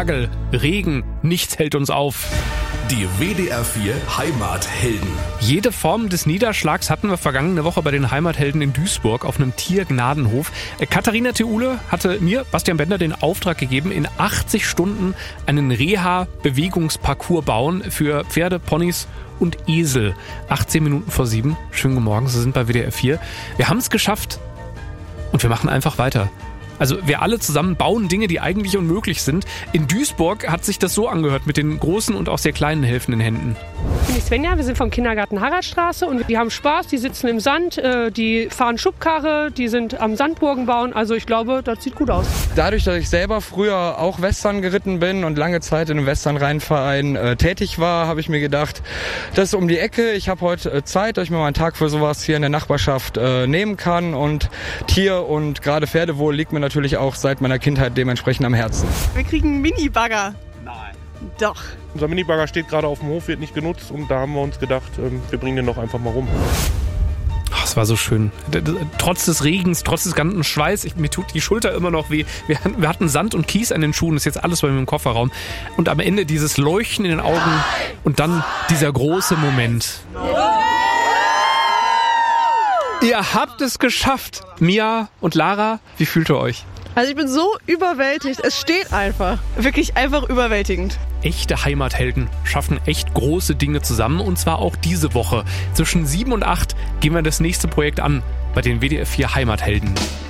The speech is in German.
Hagel, Regen, nichts hält uns auf. Die WDR 4 Heimathelden. Jede Form des Niederschlags hatten wir vergangene Woche bei den Heimathelden in Duisburg auf einem Tiergnadenhof. Katharina Theule hatte mir, Bastian Bender, den Auftrag gegeben, in 80 Stunden einen Reha-Bewegungsparcours bauen für Pferde, Ponys und Esel. 18 Minuten vor 7. Schönen guten Morgen, Sie sind bei WDR 4. Wir haben es geschafft und wir machen einfach weiter. Also wir alle zusammen bauen Dinge, die eigentlich unmöglich sind. In Duisburg hat sich das so angehört mit den großen und auch sehr kleinen helfenden Händen. Ich bin die Svenja, wir sind vom Kindergarten Haraldstraße und die haben Spaß, die sitzen im Sand, die fahren Schubkarre, die sind am Sandburgen bauen. Also ich glaube, das sieht gut aus. Dadurch, dass ich selber früher auch Western geritten bin und lange Zeit in einem Western-Rennverein tätig war, habe ich mir gedacht, das ist um die Ecke. Ich habe heute Zeit, dass ich mir mal einen Tag für sowas hier in der Nachbarschaft nehmen kann. Und Tier- und gerade Pferdewohl liegt mir natürlich auch seit meiner Kindheit dementsprechend am Herzen. Wir kriegen einen Mini-Bagger. Nein. Doch. Unser Minibagger steht gerade auf dem Hof, wird nicht genutzt und da haben wir uns gedacht, wir bringen den doch einfach mal rum. Ach, es war so schön. Trotz des Regens, trotz des ganzen Schweiß, mir tut die Schulter immer noch weh. Wir hatten Sand und Kies an den Schuhen, das ist jetzt alles bei mir im Kofferraum. Und am Ende dieses Leuchten in den Augen und dann dieser große Moment. Ihr habt es geschafft. Mia und Lara, wie fühlt ihr euch? Also ich bin so überwältigt. Es steht einfach. Wirklich einfach überwältigend. Echte Heimathelden schaffen echt große Dinge zusammen und zwar auch diese Woche. Zwischen 7 und 8 gehen wir das nächste Projekt an bei den WDR 4 Heimathelden.